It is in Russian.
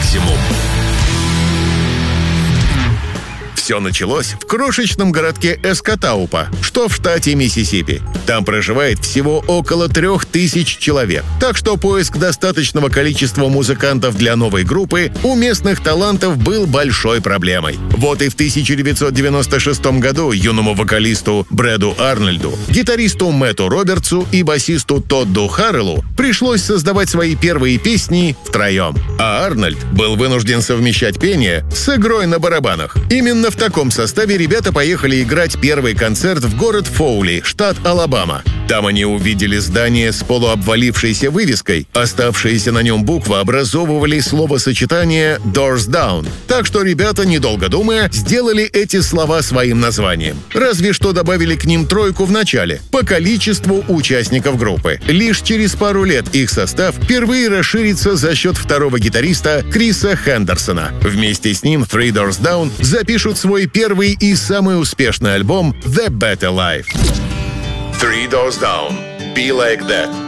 максимум. Все началось в крошечном городке Эскотаупа, что в штате Миссисипи. Там проживает всего около 3000 человек. Так что поиск достаточного количества музыкантов для новой группы у местных талантов был большой проблемой. Вот и в 1996 году юному вокалисту Брэду Арнольду, гитаристу Мэтту Робертсу и басисту Тодду Харреллу пришлось создавать свои первые песни втроем. А Арнольд был вынужден совмещать пение с игрой на барабанах. Именно в таком составе ребята поехали играть первый концерт в город Фоули, штат Алабама. Там они увидели здание с полуобвалившейся вывеской. Оставшиеся на нем буквы образовывали словосочетание «Doors Down». Так что ребята, недолго думая, сделали эти слова своим названием. Разве что добавили к ним тройку в начале, по количеству участников группы. Лишь через пару лет их состав впервые расширится за счет второго гитариста Криса Хендерсона. Вместе с ним Three Doors Down запишут свой первый и самый успешный альбом «The Better Life». Three Doors Down. Be Like That.